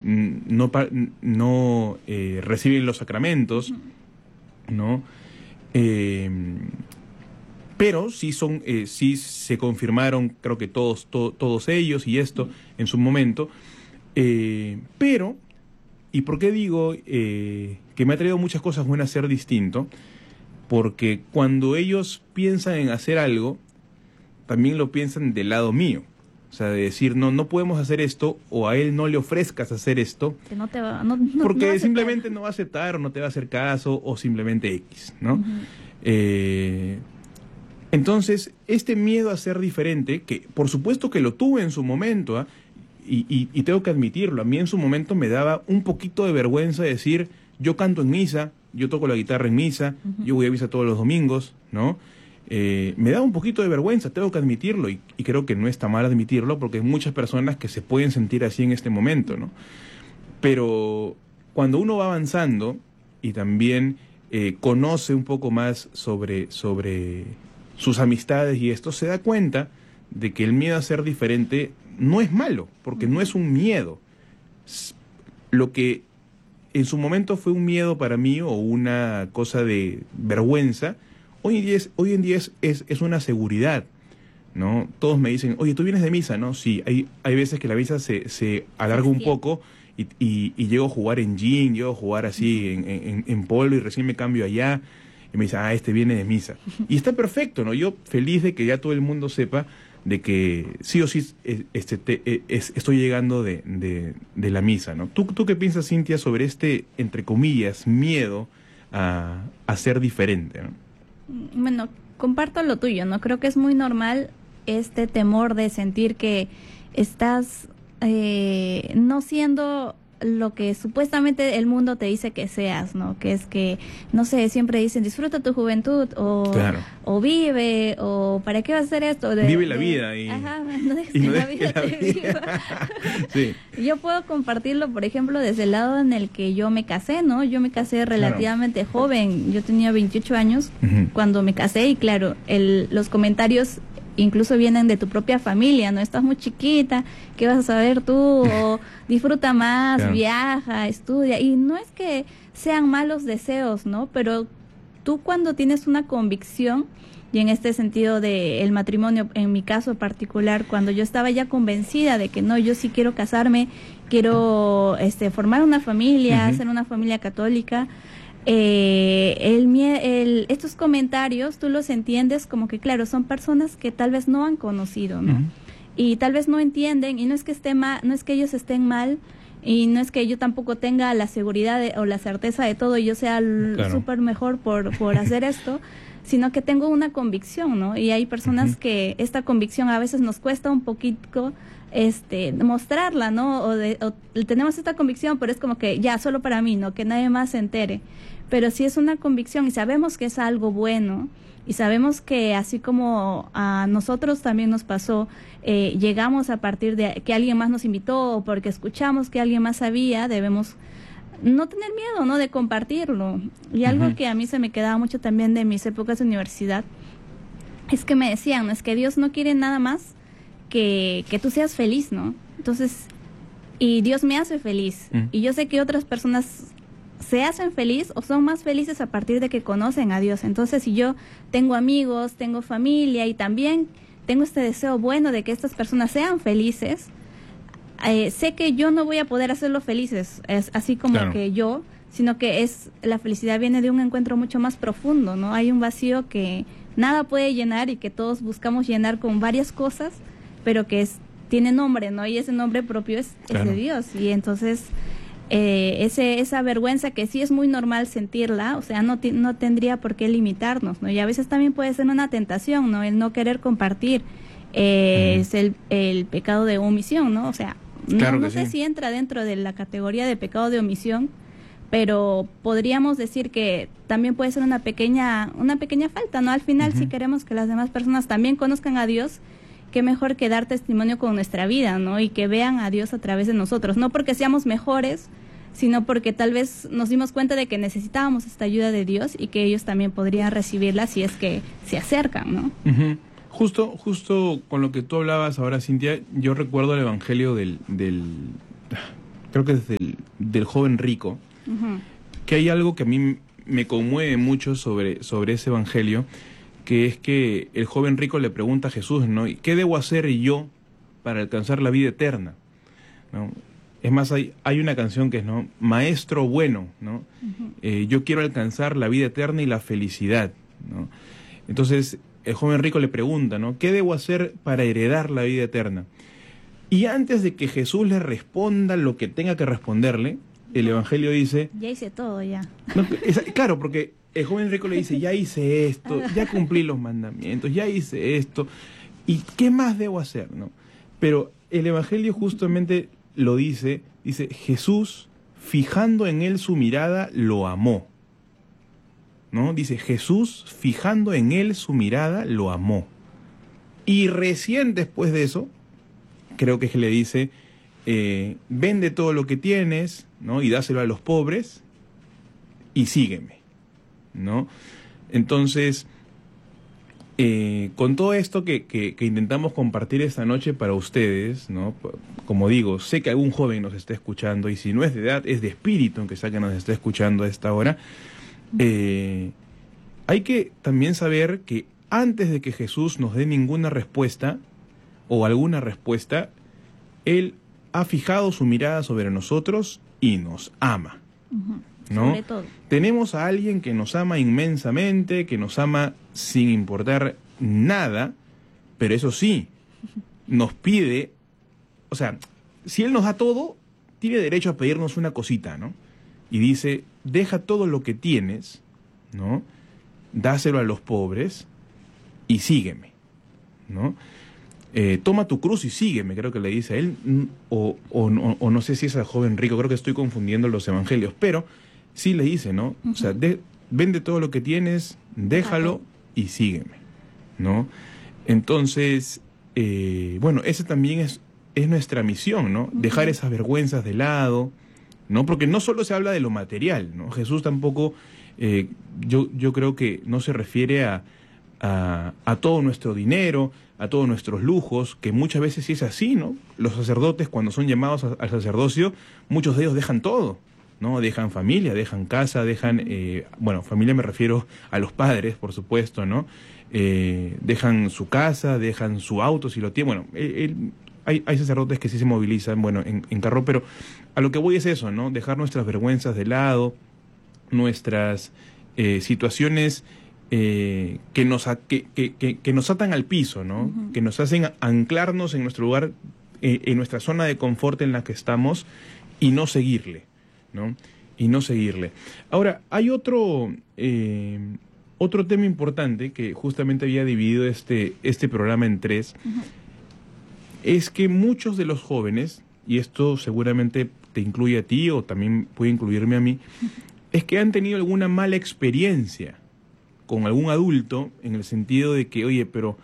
no reciben los sacramentos, ¿no? Pero sí sí se confirmaron, creo que todos ellos y esto en su momento. Pero, ¿y por qué digo que me ha traído muchas cosas buenas ser distinto? Porque cuando ellos piensan en hacer algo, también lo piensan del lado mío. O sea, de decir, no podemos hacer esto, o a él no le ofrezcas hacer esto, que no te va, porque no simplemente no va a aceptar, o no te va a hacer caso, o simplemente X, ¿no? Entonces, este miedo a ser diferente, que por supuesto que lo tuve en su momento, y tengo que admitirlo, a mí en su momento me daba un poquito de vergüenza decir, yo canto en misa, yo toco la guitarra en misa, yo voy a misa todos los domingos, ¿no? Me da un poquito de vergüenza, tengo que admitirlo, y creo que no está mal admitirlo, porque hay muchas personas que se pueden sentir así en este momento, ¿no? Pero cuando uno va avanzando y también conoce un poco más sobre sus amistades y esto, se da cuenta de que el miedo a ser diferente no es malo, porque no es un miedo. Lo que en su momento fue un miedo para mí o una cosa de vergüenza, hoy en día es una seguridad, ¿no? Todos me dicen, oye, ¿tú vienes de misa? ¿No? Sí, hay veces que la misa se alarga un poco y llego a jugar en jean, llego a jugar así en polo y recién me cambio allá y me dicen, este viene de misa. Y está perfecto, ¿no? Yo feliz de que ya todo el mundo sepa de que sí o sí estoy llegando de la misa, ¿no? ¿Tú qué piensas, Cintia, sobre entre comillas, miedo a ser diferente, ¿no? Bueno, comparto lo tuyo, ¿no? Creo que es muy normal este temor de sentir que estás no siendo lo que supuestamente el mundo te dice que seas, ¿no? Que es que, no sé, siempre dicen disfruta tu juventud o vive, o ¿para qué vas a hacer esto? Vive la vida y no dejes que la vida te viva. Sí. Yo puedo compartirlo, por ejemplo, desde el lado en el que yo me casé, ¿no? Yo me casé relativamente joven, yo tenía 28 años cuando me casé y claro, los comentarios incluso vienen de tu propia familia, ¿no? Estás muy chiquita, ¿qué vas a saber tú? O disfruta más, viaja, estudia. Y no es que sean malos deseos, ¿no? Pero tú cuando tienes una convicción, y en este sentido de el matrimonio, en mi caso particular, cuando yo estaba ya convencida de que no, yo sí quiero casarme, quiero formar una familia, hacer una familia católica, estos comentarios tú los entiendes como que claro, son personas que tal vez no han conocido, ¿no? Y tal vez no entienden, y no es que esté mal, no es que ellos estén mal, y no es que yo tampoco tenga la seguridad o la certeza de todo y yo sea súper mejor por hacer esto, sino que tengo una convicción, ¿no? Y hay personas que esta convicción a veces nos cuesta un poquito mostrarla, ¿no? O tenemos esta convicción, pero es como que ya, solo para mí, ¿no? Que nadie más se entere. Pero si es una convicción y sabemos que es algo bueno, y sabemos que así como a nosotros también nos pasó, llegamos a partir de que alguien más nos invitó o porque escuchamos que alguien más sabía, debemos no tener miedo, ¿no? De compartirlo. Y algo que a mí se me quedaba mucho también de mis épocas de universidad es que me decían, ¿no? Es que Dios no quiere nada más que tú seas feliz, ¿no? Entonces, y Dios me hace feliz. Y yo sé que otras personas se hacen feliz o son más felices a partir de que conocen a Dios. Entonces, si yo tengo amigos, tengo familia y también tengo este deseo bueno de que estas personas sean felices, sé que yo no voy a poder hacerlos felices, es así como que yo, sino que la felicidad viene de un encuentro mucho más profundo, ¿no? Hay un vacío que nada puede llenar y que todos buscamos llenar con varias cosas, pero que tiene nombre, ¿no? Y ese nombre propio es de Dios. Y entonces esa vergüenza que sí es muy normal sentirla, o sea, no tendría por qué limitarnos, ¿no? Y a veces también puede ser una tentación, ¿no? El no querer compartir es el pecado de omisión, ¿no? O sea, no sé si entra dentro de la categoría de pecado de omisión, pero podríamos decir que también puede ser una pequeña falta, ¿no? Al final, si queremos que las demás personas también conozcan a Dios, qué mejor que dar testimonio con nuestra vida, ¿no? Y que vean a Dios a través de nosotros, no porque seamos mejores, sino porque tal vez nos dimos cuenta de que necesitábamos esta ayuda de Dios y que ellos también podrían recibirla si es que se acercan, ¿no? Justo con lo que tú hablabas ahora, Cintia, yo recuerdo el evangelio creo creo que es del joven rico, que hay algo que a mí me conmueve mucho sobre ese evangelio, que es que el joven rico le pregunta a Jesús, ¿no? ¿Qué debo hacer yo para alcanzar la vida eterna? ¿No? Es más, hay una canción que es, ¿no? Maestro bueno, ¿no? Yo quiero alcanzar la vida eterna y la felicidad, ¿no? Entonces, el joven rico le pregunta, ¿no? ¿Qué debo hacer para heredar la vida eterna? Y antes de que Jesús le responda lo que tenga que responderle, el evangelio dice... Ya hice todo, ya. No, claro, porque el joven rico le dice, ya hice esto, ya cumplí los mandamientos, ya hice esto, ¿y qué más debo hacer, no? Pero el evangelio justamente lo dice Jesús, fijando en él su mirada, lo amó, ¿no? Dice, Jesús, fijando en él su mirada, lo amó. Y recién después de eso, creo que es que le dice, vende todo lo que tienes, ¿no? Y dáselo a los pobres y sígueme, ¿no? Entonces, con todo esto que intentamos compartir esta noche para ustedes, ¿no? Como digo, sé que algún joven nos está escuchando, y si no es de edad, es de espíritu, aunque sea que nos esté escuchando a esta hora. Hay que también saber que antes de que Jesús nos dé ninguna respuesta, o alguna respuesta, Él ha fijado su mirada sobre nosotros y nos ama, ¿no? Sobre todo. Tenemos a alguien que nos ama inmensamente, que nos ama sin importar nada, pero eso sí, nos pide, o sea, si Él nos da todo, tiene derecho a pedirnos una cosita, ¿no? Y dice, deja todo lo que tienes, ¿no? Dáselo a los pobres y sígueme, ¿no? Toma tu cruz y sígueme, creo que le dice a él, o no sé si es al joven rico, creo que estoy confundiendo los evangelios, pero sí le dice, ¿no? O sea, vende todo lo que tienes, déjalo y sígueme, ¿no? Entonces, bueno, esa también es nuestra misión, ¿no? Dejar esas vergüenzas de lado, ¿no? Porque no solo se habla de lo material, ¿no? Jesús tampoco, yo creo que no se refiere a todo nuestro dinero, a todos nuestros lujos, que muchas veces sí es así, ¿no? Los sacerdotes, cuando son llamados al sacerdocio, muchos de ellos dejan todo, ¿no? Dejan familia, dejan casa, dejan, bueno, familia me refiero a los padres, por supuesto, ¿no? Dejan su casa, dejan su auto, si lo tienen, bueno, hay sacerdotes que sí se movilizan, bueno, en carro, pero a lo que voy es eso, ¿no? Dejar nuestras vergüenzas de lado, nuestras situaciones que nos atan al piso, ¿no? Que nos hacen anclarnos en nuestro lugar, en nuestra zona de confort en la que estamos, y no seguirle, ¿no? Y no seguirle. Ahora, hay otro tema importante que justamente había dividido este programa en tres, es que muchos de los jóvenes, y esto seguramente te incluye a ti o también puede incluirme a mí, es que han tenido alguna mala experiencia con algún adulto, en el sentido de que, oye, pero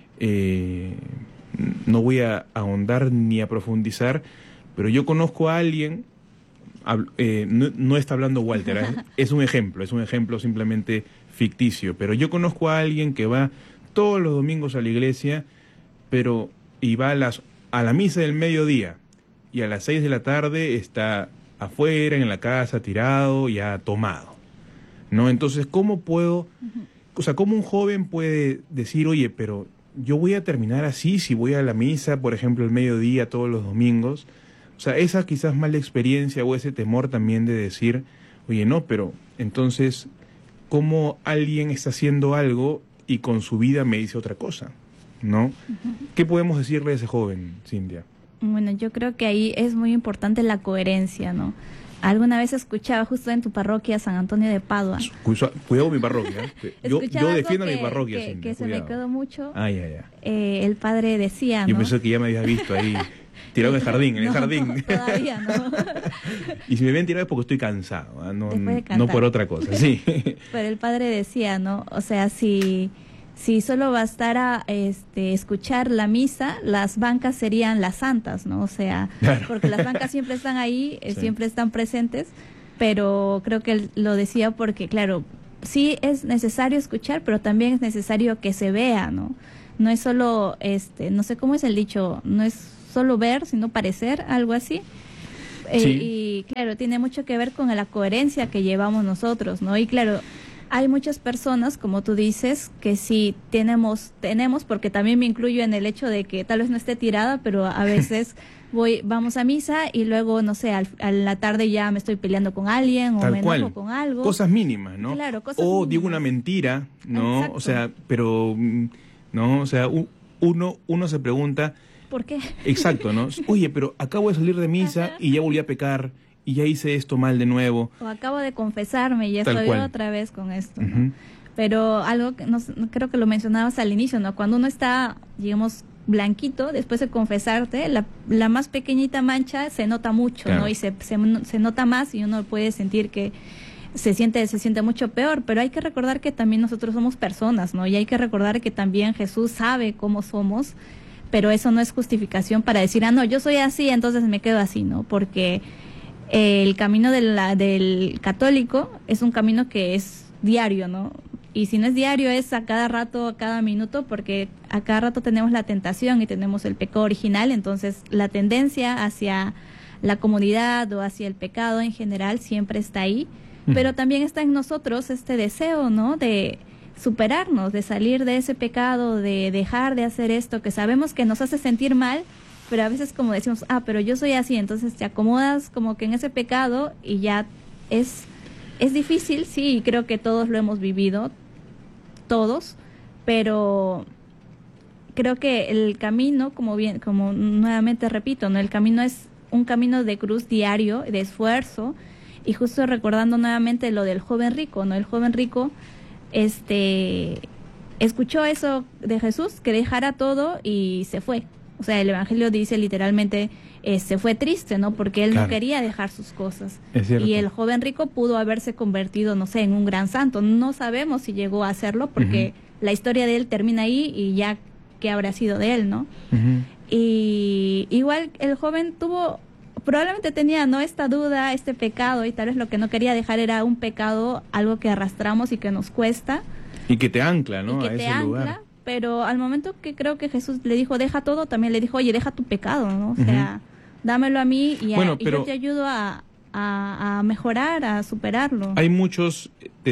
no voy a ahondar ni a profundizar, pero yo conozco a alguien, no está hablando Walter, es un ejemplo simplemente ficticio, pero yo conozco a alguien que va todos los domingos a la iglesia, pero y va a la misa del mediodía, y a las 6 de la tarde está afuera, en la casa, tirado, ya tomado, ¿no? Entonces, ¿cómo puedo, o sea, cómo un joven puede decir, oye, pero yo voy a terminar así si voy a la misa, por ejemplo, el mediodía todos los domingos? O sea, esa quizás mala experiencia o ese temor también de decir, oye, no, pero entonces, ¿cómo alguien está haciendo algo y con su vida me dice otra cosa? ¿No? ¿Qué podemos decirle a ese joven, Cintia? Bueno, yo creo que ahí es muy importante la coherencia, ¿no? Alguna vez escuchaba justo en tu parroquia, San Antonio de Padua. Cuidado mi parroquia. Yo defiendo mi parroquia, Cintia. Que se me quedó mucho. Ya. El padre decía, ¿no? Yo pensé que ya me habías visto ahí, tirado en el jardín. Todavía no. Y si me ven tirado es porque estoy cansado, no por otra cosa, sí. Pero el padre decía, ¿no? O sea, si solo bastara escuchar la misa, las bancas serían las santas, ¿no? O sea, claro. Porque las bancas siempre están ahí, sí. Siempre están presentes, pero creo que él lo decía porque, claro, sí es necesario escuchar, pero también es necesario que se vea, ¿no? No es solo, no sé cómo es el dicho, no es solo ver, sino parecer, algo así. Sí. Y claro, tiene mucho que ver con la coherencia que llevamos nosotros, ¿no? Y claro, hay muchas personas, como tú dices, que sí tenemos, porque también me incluyo en el hecho de que tal vez no esté tirada, pero a veces vamos a misa y luego, no sé, a la tarde ya me estoy peleando con alguien o Tal me cual. enojo con algo. Cosas mínimas, ¿no? Claro, cosas o digo mínimas. una mentira, ¿no? Exacto. O sea, pero, ¿no? O sea, uno se pregunta, ¿Por qué? exacto, ¿no? Oye, pero acabo de salir de misa Ajá. y ya volví a pecar y ya hice esto mal de nuevo. O acabo de confesarme y ya Tal estoy cual. otra vez con esto, ¿no? Ujú. Pero algo que creo que lo mencionabas al inicio, ¿no? Cuando uno está, digamos, blanquito, después de confesarte, la más pequeñita mancha se nota mucho, Claro. ¿no? Y se nota más y uno puede sentir que se siente mucho peor, pero hay que recordar que también nosotros somos personas, ¿no? Y hay que recordar que también Jesús sabe cómo somos, pero eso no es justificación para decir, no, yo soy así, entonces me quedo así, ¿no? Porque el camino del católico es un camino que es diario, ¿no? Y si no es diario, es a cada rato, a cada minuto, porque a cada rato tenemos la tentación y tenemos el pecado original, entonces la tendencia hacia la comodidad o hacia el pecado en general siempre está ahí, pero también está en nosotros este deseo, ¿no? De superarnos, de salir de ese pecado, de dejar de hacer esto que sabemos que nos hace sentir mal, pero a veces como decimos, pero yo soy así, entonces te acomodas como que en ese pecado y ya es difícil, sí, y creo que todos lo hemos vivido, todos, pero creo que el camino, como nuevamente repito, ¿no? El camino es un camino de cruz diario, de esfuerzo, y justo recordando nuevamente lo del joven rico, ¿no? El joven rico, escuchó eso de Jesús, que dejara todo y se fue. O sea, el Evangelio dice literalmente, se fue triste, ¿no? Porque él Claro. no quería dejar sus cosas. Es cierto. Y el joven rico pudo haberse convertido, no sé, en un gran santo. No sabemos si llegó a hacerlo porque la historia de él termina ahí y ya qué habrá sido de él, ¿no? Y igual el joven probablemente tenía, ¿no? Esta duda, este pecado, y tal vez lo que no quería dejar era un pecado, algo que arrastramos y que nos cuesta. Y que te ancla, ¿no? Y que a te ese ancla, lugar. pero al momento que creo que Jesús le dijo, deja todo, también le dijo, oye, deja tu pecado, ¿no? O sea, dámelo a mí y Bueno, y pero yo te ayudo a mejorar, a superarlo. hay muchos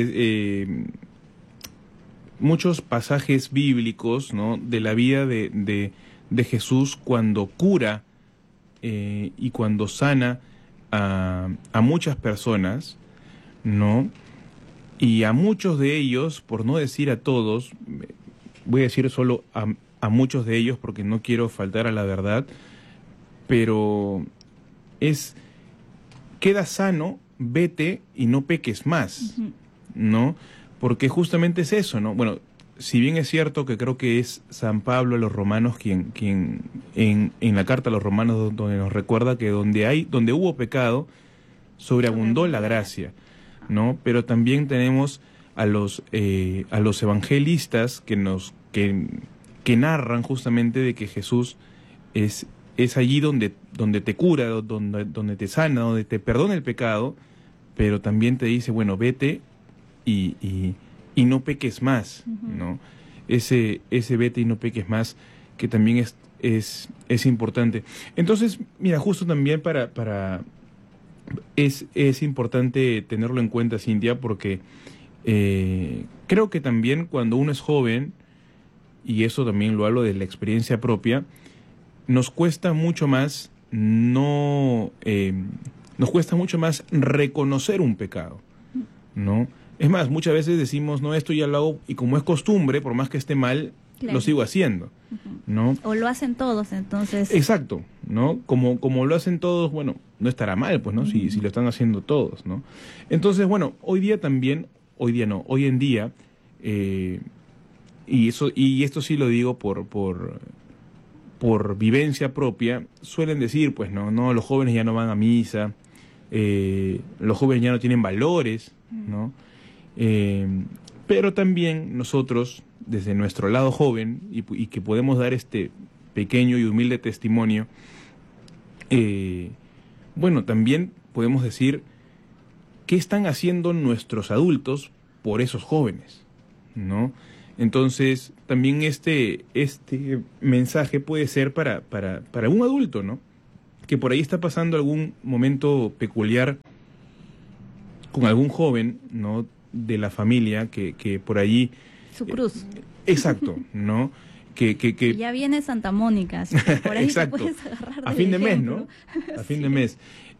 pasajes bíblicos, ¿no? De la vida de Jesús cuando cura y cuando sana a muchas personas, ¿no? Y a muchos de ellos, por no decir a todos, voy a decir solo a muchos de ellos porque no quiero faltar a la verdad, pero queda sano, vete y no peques más, ¿no? Porque justamente es eso, ¿no? Bueno, si bien es cierto que creo que es San Pablo a los romanos quien en la carta a los romanos donde nos recuerda que donde hubo pecado, sobreabundó la gracia, ¿no? Pero también tenemos a los evangelistas que narran justamente de que Jesús es allí donde te cura, donde te sana, donde te perdona el pecado, pero también te dice, bueno, vete y no peques más, ¿no? Ese vete y no peques más, que también es importante. Entonces, mira, justo también es importante tenerlo en cuenta, Cintia, porque creo que también cuando uno es joven, y eso también lo hablo de la experiencia propia, nos cuesta mucho más reconocer un pecado, ¿no? Es más, muchas veces decimos, no, esto ya lo hago, y como es costumbre, por más que esté mal, Claro. lo sigo haciendo, ¿no? O lo hacen todos, entonces. Exacto, ¿no? Como lo hacen todos, bueno, no estará mal, pues, ¿no? Si lo están haciendo todos, ¿no? Entonces, bueno, hoy en día, y esto sí lo digo por vivencia propia, suelen decir, pues, no, los jóvenes ya no van a misa, los jóvenes ya no tienen valores, ¿no? Pero también nosotros, desde nuestro lado joven, y que podemos dar este pequeño y humilde testimonio, bueno, también podemos decir qué están haciendo nuestros adultos por esos jóvenes, ¿no? Entonces, también este mensaje puede ser para un adulto, ¿no? que por ahí está pasando algún momento peculiar con algún joven, ¿no?, de la familia que por allí... Su cruz. Exacto, ¿no? Que ya viene Santa Mónica, así que por ahí exacto. te puedes agarrar a fin de ejemplo. mes, ¿no? A fin Sí. de mes.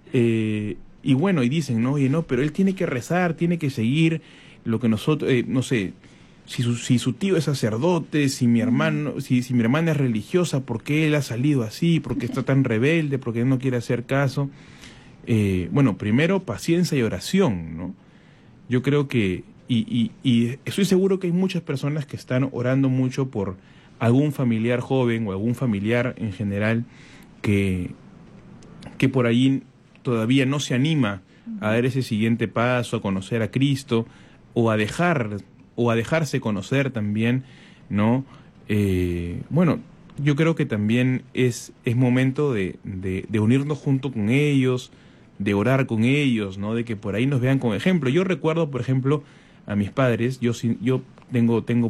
Y bueno, y dicen, no, oye, no, pero él tiene que rezar, tiene que seguir lo que nosotros, no sé, si su tío es sacerdote, si mi hermano, si mi hermana es religiosa, ¿por qué él ha salido así? ¿Por qué está tan rebelde? ¿Por qué no quiere hacer caso? Bueno, primero paciencia y oración, ¿no? Yo creo que, y estoy seguro que hay muchas personas que están orando mucho por algún familiar joven o algún familiar en general que por ahí todavía no se anima a dar ese siguiente paso, a conocer a Cristo, o a dejarse conocer también, ¿no? Bueno, yo creo que también es momento de unirnos junto con ellos, de orar con ellos, ¿no? De que por ahí nos vean como ejemplo. Yo recuerdo, por ejemplo, a mis padres, yo tengo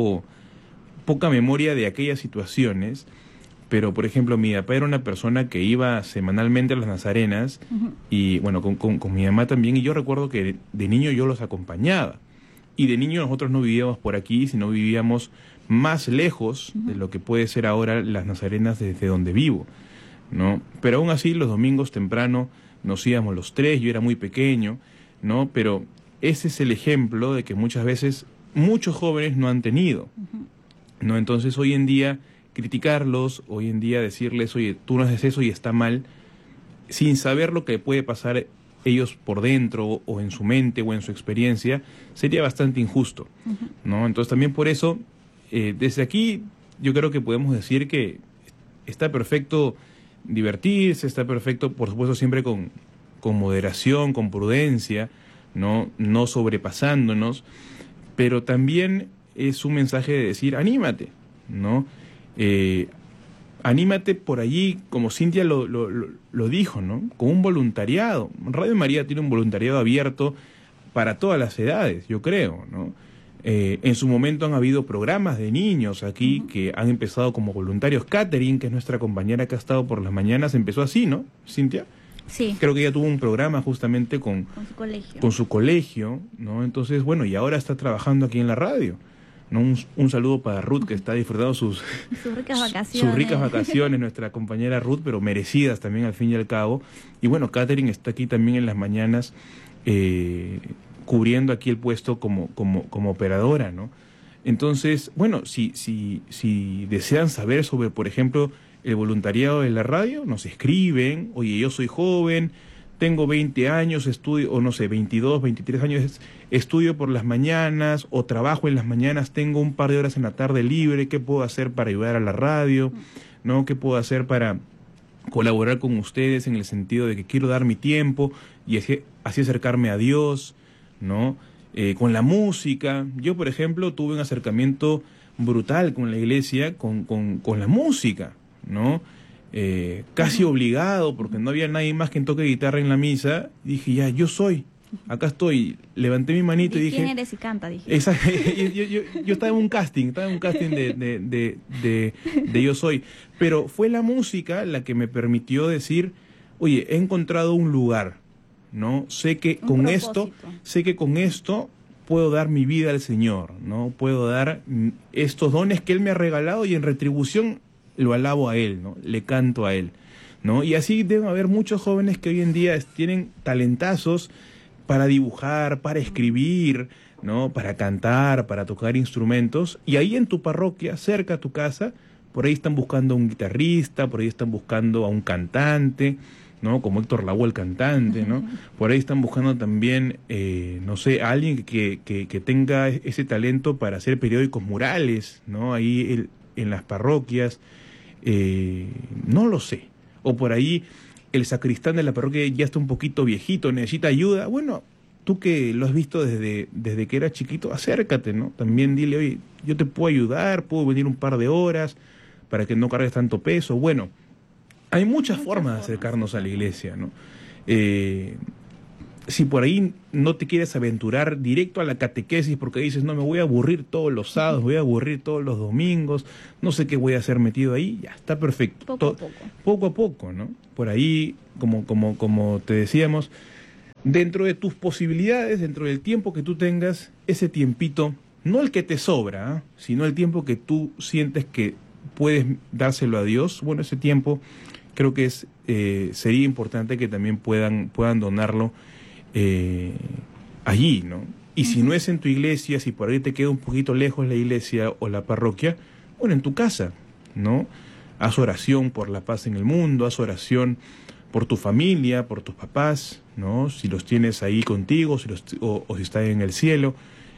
poca memoria de aquellas situaciones, pero por ejemplo mi papá era una persona que iba semanalmente a las Nazarenas, y bueno, con mi mamá también, y yo recuerdo que de niño yo los acompañaba, y de niño nosotros no vivíamos por aquí, sino vivíamos más lejos de lo que puede ser ahora las Nazarenas desde donde vivo, ¿no? Pero aún así los domingos temprano nos íbamos los tres, yo era muy pequeño, ¿no? Pero ese es el ejemplo de que muchas veces muchos jóvenes no han tenido, ¿no? Entonces hoy en día criticarlos, hoy en día decirles, oye, tú no haces eso y está mal, sin saber lo que puede pasar ellos por dentro o en su mente o en su experiencia, sería bastante injusto, ¿no? Entonces también por eso, desde aquí yo creo que podemos decir que está perfecto divertirse, está perfecto, por supuesto, siempre con moderación, con prudencia, no sobrepasándonos, pero también es un mensaje de decir, anímate, ¿no? Anímate por allí, como Cintia lo dijo, ¿no? Con un voluntariado. Radio María tiene un voluntariado abierto para todas las edades, yo creo, ¿no? En su momento han habido programas de niños aquí que han empezado como voluntarios. Catherine, que es nuestra compañera que ha estado por las mañanas, empezó así, ¿no, Cintia? Sí. Creo que ella tuvo un programa justamente con su colegio, ¿no? Entonces, bueno, y ahora está trabajando aquí en la radio, ¿no? Un saludo para Ruth, que está disfrutando sus ricas vacaciones, nuestra compañera Ruth, pero merecidas también al fin y al cabo. Y bueno, Catherine está aquí también en las mañanas, cubriendo aquí el puesto como operadora, ¿no? Entonces, bueno, si desean saber sobre, por ejemplo, el voluntariado de la radio, nos escriben, oye, yo soy joven, tengo 20 años, estudio, o no sé, 22, 23 años, estudio por las mañanas, o trabajo en las mañanas, tengo un par de horas en la tarde libre, ¿qué puedo hacer para ayudar a la radio? ¿No? ¿Qué puedo hacer para colaborar con ustedes en el sentido de que quiero dar mi tiempo y así acercarme a Dios, ¿no? Con la música. Yo, por ejemplo, tuve un acercamiento brutal con la iglesia, con la música, ¿no? Casi obligado, porque no había nadie más que toque guitarra en la misa. Dije, ya, yo soy, acá estoy. Levanté mi manito y dije... ¿Quién eres y canta? Dije. Exacto. yo estaba en un casting, de yo soy. Pero fue la música la que me permitió decir, oye, he encontrado un lugar, ¿no? Sé que con esto puedo dar mi vida al Señor, ¿no? Puedo dar estos dones que Él me ha regalado y en retribución lo alabo a Él, ¿no? Le canto a Él, ¿no? Y así deben haber muchos jóvenes que hoy en día tienen talentazos para dibujar, para escribir, ¿no? Para cantar, para tocar instrumentos, y ahí en tu parroquia, cerca a tu casa, por ahí están buscando a un guitarrista, por ahí están buscando a un cantante, ¿no? Como Héctor Lavoe, el cantante, ¿no? Por ahí están buscando también, no sé, a alguien que tenga ese talento para hacer periódicos murales, ¿no? Ahí en las parroquias, no lo sé. O por ahí el sacristán de la parroquia ya está un poquito viejito, necesita ayuda. Bueno, tú que lo has visto desde que eras chiquito, acércate, ¿no? También dile, oye, yo te puedo ayudar, puedo venir un par de horas para que no cargues tanto peso. Bueno, hay muchas formas de acercarnos a la iglesia, ¿no? Si por ahí no te quieres aventurar directo a la catequesis porque dices, no, me voy a aburrir todos los sábados, voy a aburrir todos los domingos, no sé qué voy a hacer metido ahí, ya está perfecto. Poco a poco, ¿no? por ahí, como te decíamos, dentro de tus posibilidades, dentro del tiempo que tú tengas, ese tiempito, no el que te sobra, sino el tiempo que tú sientes que puedes dárselo a Dios. Bueno, ese tiempo creo que sería importante que también puedan donarlo allí, ¿no? Y si no es en tu iglesia, si por ahí te queda un poquito lejos la iglesia o la parroquia, bueno, en tu casa, ¿no? Haz oración por la paz en el mundo, haz oración por tu familia, por tus papás, ¿no? Si los tienes ahí contigo, o si están en el cielo.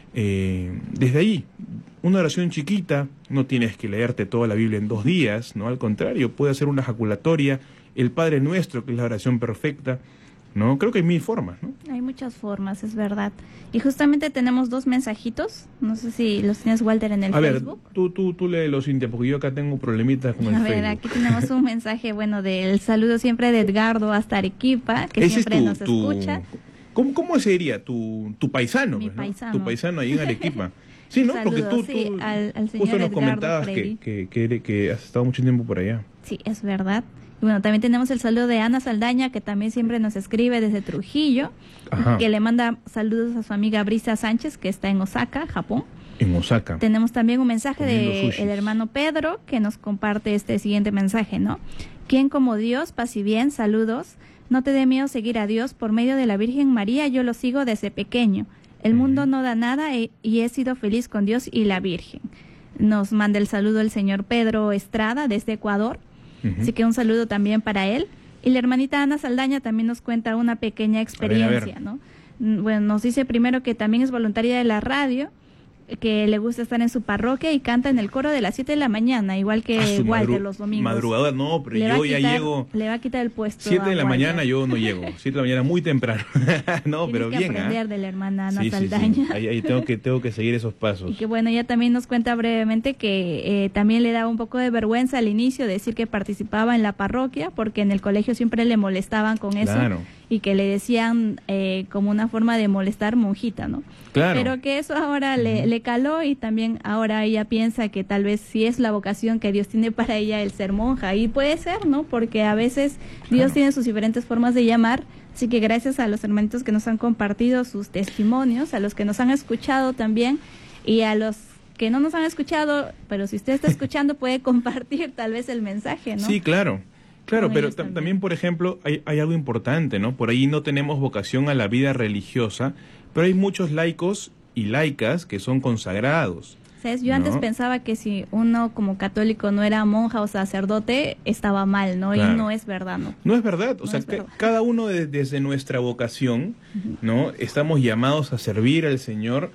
Desde ahí, una oración chiquita, no tienes que leerte toda la Biblia en 2 días, ¿no? Al contrario, puede ser una ejaculatoria, el Padre Nuestro, que es la oración perfecta, ¿no? Creo que hay 1000 formas, ¿no? Hay muchas formas, es verdad. Y justamente tenemos 2 mensajitos, no sé si los tienes, Walter, en el Facebook. A ver, tú léelos, Cintia, porque yo acá tengo problemitas con el Facebook. A ver, aquí tenemos un mensaje, bueno, del saludo siempre de Edgardo hasta Arequipa, que siempre nos escucha. ¿Cómo sería? Tu paisano, Mi pues, ¿no? paisano. Tu paisano ahí en Arequipa. Sí, ¿no? Saludos, porque tú al señor justo nos Edgardo comentabas Freddy. que has estado mucho tiempo por allá. Sí, es verdad. Y bueno, también tenemos el saludo de Ana Saldaña, que también siempre nos escribe desde Trujillo, Ajá. que le manda saludos a su amiga Brisa Sánchez, que está en Osaka, Japón. En Osaka. Tenemos también un mensaje Comiendo de sushis. el hermano Pedro, que nos comparte este siguiente mensaje, ¿no? ¿Quién como Dios? Paz y bien, saludos. No te dé miedo seguir a Dios por medio de la Virgen María, yo lo sigo desde pequeño. El mundo no da nada y he sido feliz con Dios y la Virgen. Nos manda el saludo el señor Pedro Estrada desde Ecuador. Así que un saludo también para él. Y la hermanita Ana Saldaña también nos cuenta una pequeña experiencia, ¿no? Bueno, nos dice primero que también es voluntaria de la radio, que le gusta estar en su parroquia y canta en el coro de las 7 de la mañana, igual que Walter los domingos. Madrugada no, pero yo ya llego. Le va a quitar el puesto. 7 de la Walter. mañana yo no llego. 7 de la mañana muy temprano. No, Tienes pero que bien. aprender de la hermana Ana Sí. Saldaña. Ahí tengo que seguir esos pasos. Y que bueno, ella también nos cuenta brevemente que también le daba un poco de vergüenza al inicio decir que participaba en la parroquia, porque en el colegio siempre le molestaban con eso. Claro. Y que le decían como una forma de molestar monjita, ¿no? Claro. Pero que eso ahora le caló, y también ahora ella piensa que tal vez sí es la vocación que Dios tiene para ella el ser monja. Y puede ser, ¿no? Porque a veces Dios tiene sus diferentes formas de llamar. Así que gracias a los hermanitos que nos han compartido sus testimonios, a los que nos han escuchado también, y a los que no nos han escuchado, pero si usted está escuchando puede compartir tal vez el mensaje, ¿no? Sí, claro. Claro, Con pero ellos también, por ejemplo, hay algo importante, ¿no? Por ahí no tenemos vocación a la vida religiosa, pero hay muchos laicos y laicas que son consagrados. ¿Sabes? Yo antes pensaba que si uno como católico no era monja o sacerdote, estaba mal, ¿no? Claro. Y no es verdad, ¿no? No es verdad, o No sea, es verdad. cada uno desde nuestra vocación, ¿no? Estamos llamados a servir al Señor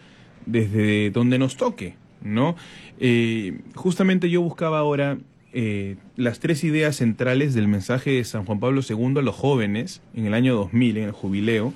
desde donde nos toque, ¿no? Justamente yo buscaba ahora las 3 ideas centrales del mensaje de San Juan Pablo II a los jóvenes en el año 2000, en el jubileo,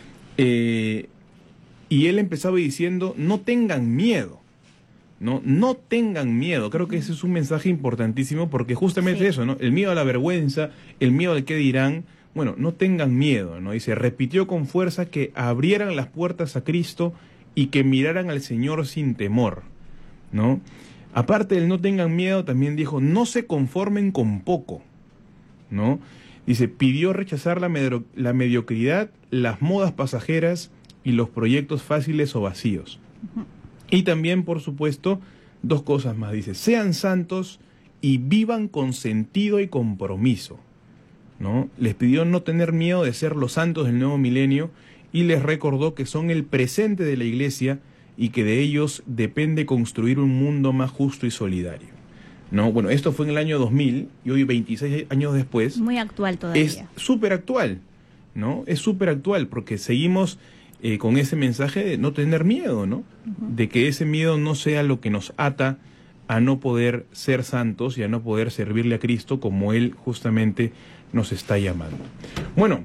y él empezaba diciendo: no tengan miedo, no tengan miedo. Creo que ese es un mensaje importantísimo, porque justamente eso, ¿no? El miedo a la vergüenza, el miedo al qué dirán. Bueno, no tengan miedo, ¿no? Y se repitió con fuerza que abrieran las puertas a Cristo y que miraran al Señor sin temor, ¿no? Aparte del no tengan miedo, también dijo: no se conformen con poco, ¿no? Dice, pidió rechazar la mediocridad, las modas pasajeras y los proyectos fáciles o vacíos. Y también, por supuesto, 2 cosas más. Dice, sean santos y vivan con sentido y compromiso, ¿no? Les pidió no tener miedo de ser los santos del nuevo milenio, y les recordó que son el presente de la Iglesia y que de ellos depende construir un mundo más justo y solidario, ¿no? Bueno, esto fue en el año 2000, y hoy, 26 años después, Muy actual todavía. es súper actual, ¿no? Es súper actual, porque seguimos con ese mensaje de no tener miedo, ¿no? De que ese miedo no sea lo que nos ata a no poder ser santos y a no poder servirle a Cristo como Él justamente nos está llamando. Bueno,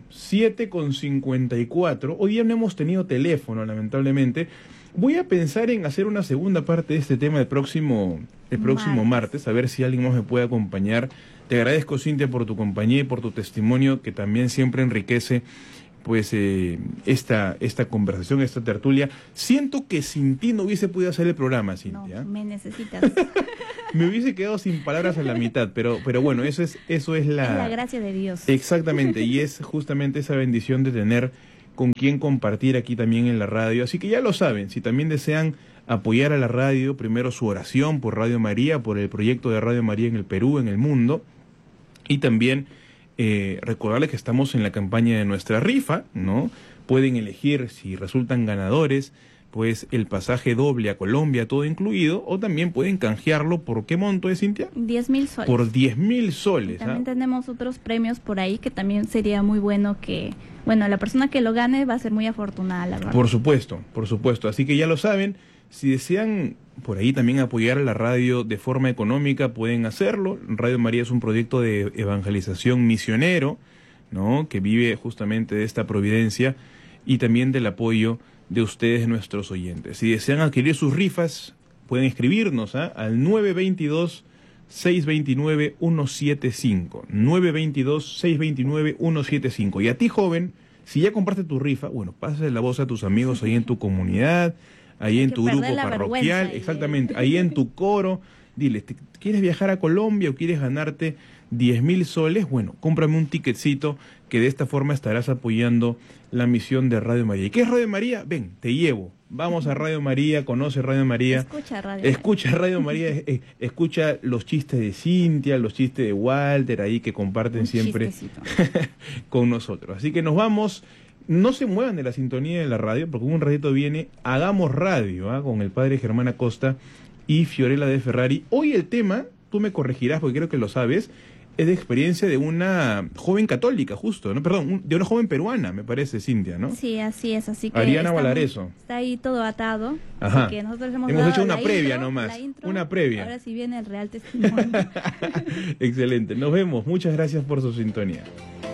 7:54. Hoy día no hemos tenido teléfono, lamentablemente. Voy a pensar en hacer una segunda parte de este tema el próximo martes, a ver si alguien más me puede acompañar. Te agradezco, Cintia, por tu compañía y por tu testimonio, que también siempre enriquece pues esta conversación, esta tertulia. Siento que sin ti no hubiese podido hacer el programa, Cintia. No, me necesitas. Me hubiese quedado sin palabras a la mitad, pero bueno, eso es la... Es la gracia de Dios. Exactamente, y es justamente esa bendición de tener con quien compartir aquí también en la radio. Así que ya lo saben, si también desean apoyar a la radio, primero su oración por Radio María, por el proyecto de Radio María en el Perú, en el mundo, y también recordarles que estamos en la campaña de nuestra rifa, ¿no? Pueden elegir, si resultan ganadores, pues el pasaje doble a Colombia, todo incluido, o también pueden canjearlo. ¿Por qué monto es, Cintia? 10.000 soles. Por 10.000 soles. También tenemos otros premios por ahí que también sería muy bueno que, bueno, la persona que lo gane va a ser muy afortunada, la verdad. Por supuesto, por supuesto. Así que ya lo saben, si desean por ahí también apoyar a la radio de forma económica, pueden hacerlo. Radio María es un proyecto de evangelización misionero, ¿no? Que vive justamente de esta providencia y también del apoyo de ustedes, nuestros oyentes. Si desean adquirir sus rifas, pueden escribirnos al 922-629-175. 922-629-175. Y a ti, joven, si ya compraste tu rifa, bueno, pásale la voz a tus amigos ahí en tu comunidad, ahí en tu grupo parroquial, exactamente, ahí en tu coro. Diles, ¿quieres viajar a Colombia o quieres ganarte 10.000 soles? Bueno, cómprame un ticketcito, que de esta forma estarás apoyando la misión de Radio María. ¿Y qué es Radio María? Ven, te llevo. Vamos a Radio María, conoce Radio María. Escucha Radio María, escucha los chistes de Cintia, los chistes de Walter ahí que comparten siempre con nosotros. Así que nos vamos. No se muevan de la sintonía de la radio, porque un ratito viene Hagamos Radio, con el padre Germán Acosta y Fiorella de Ferrari. Hoy el tema, tú me corregirás porque creo que lo sabes, es de experiencia de una joven católica, justo, ¿no? Perdón, de una joven peruana, me parece, Cintia, ¿no? Sí, así es, así que Ariana Valareso. Está ahí todo atado. Ajá. Así que nosotros hemos hecho una previa nomás, una previa. Ahora sí viene el real testimonio. Excelente, nos vemos, muchas gracias por su sintonía.